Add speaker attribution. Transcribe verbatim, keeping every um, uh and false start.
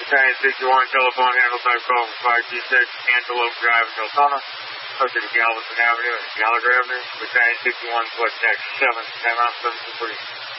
Speaker 1: Battalion sixty-one, telephone handle type call from five two six, Antelope Drive in Deltona. Located at Galveston Avenue and Gallagher Avenue. Battalion sixty-one, select next seven, time out seven two three.